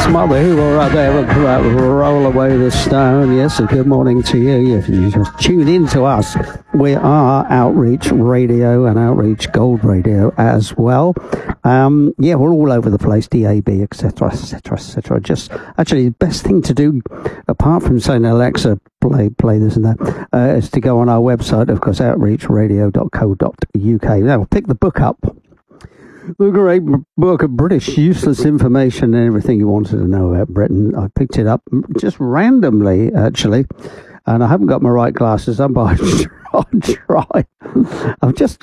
Mother Who were right there with Roll Away the Stone. Yes, a good morning to you. If you just tuned in to us, we are Outreach Radio and Outreach Gold Radio as well. Yeah, we're all over the place, DAB, etc., etc., etc. Just actually, the best thing to do, apart from saying Alexa, play this and that, is to go on our website, of course, outreachradio.co.uk. Now, pick the book up. The great book of British useless information and everything you wanted to know about Britain. I picked it up just randomly, actually, and I haven't got my right glasses on, but I'll try. I've just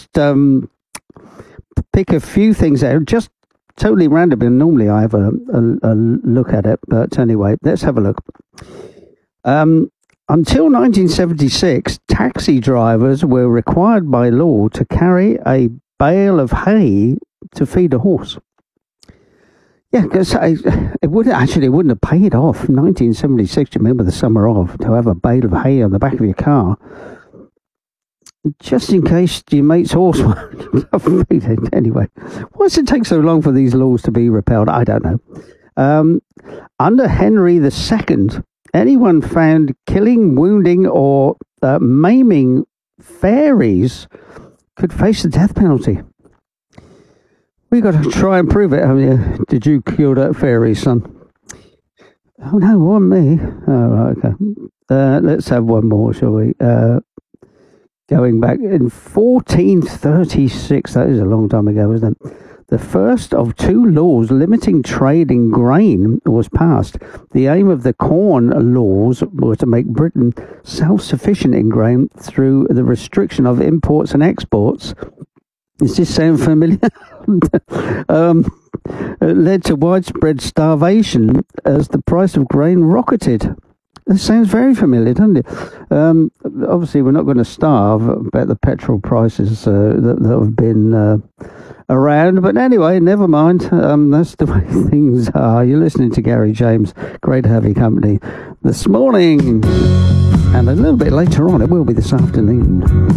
pick a few things out, just totally random. And normally I have a look at it, but anyway, let's have a look. Until 1976, taxi drivers were required by law to carry a bale of hay to feed a horse. Yeah, because it wouldn't have paid off. 1976, you remember the summer of, to have a bale of hay on the back of your car, just in case your mate's horse won't feed it. Anyway, why does it take so long for these laws to be repealed? I don't know. Under Henry II, anyone found killing, wounding, or maiming fairies could face the death penalty. We got to try and prove it, haven't you? Did you kill that fairy, son? Oh no, it wasn't me. Oh, right, okay. Let's have one more, shall we? Going back in 1436, that is a long time ago, isn't it? The first of two laws limiting trade in grain was passed. The aim of the Corn Laws was to make Britain self-sufficient in grain through the restriction of imports and exports. Does this sound familiar? It led to widespread starvation as the price of grain rocketed. This sounds very familiar, doesn't it? Obviously, we're not going to starve about the petrol prices that have been around. But anyway, never mind. That's the way things are. You're listening to Gary James. Great to have your company this morning. And a little bit later on, it will be this afternoon.